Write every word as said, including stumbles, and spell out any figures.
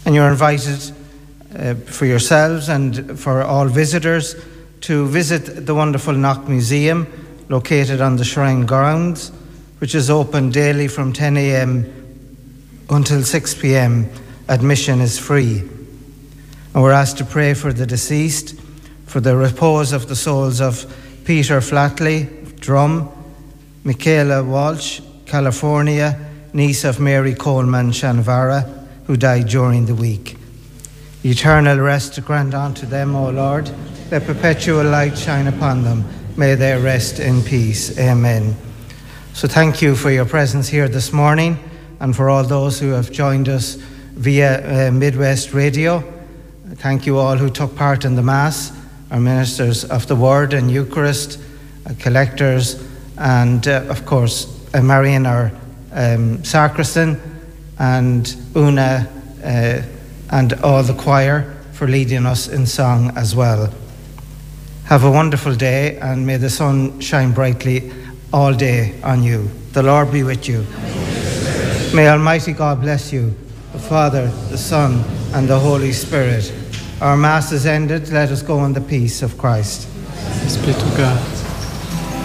And you're invited uh, for yourselves and for all visitors to visit the wonderful Knock Museum located on the Shrine grounds, which is open daily from ten a.m. until six p.m. Admission is free. And we're asked to pray for the deceased, for the repose of the souls of Peter Flatley, Drum, Michaela Walsh, California, niece of Mary Coleman Shanvara, who died during the week. Eternal rest grant unto them, O Lord. Let perpetual light shine upon them. May they rest in peace. Amen. So thank you for your presence here this morning, and for all those who have joined us via uh, Midwest Radio. Thank you all who took part in the Mass, our ministers of the Word and Eucharist, uh, collectors, and uh, of course uh, Marion, our um, sacristan, and Una uh, and all the choir for leading us in song as well. Have a wonderful day, and may the sun shine brightly all day on you. The Lord be with you. May Almighty God bless you, the Father, the Son, and the Holy Spirit. Our Mass is ended. Let us go in the peace of Christ. Thanks be to God.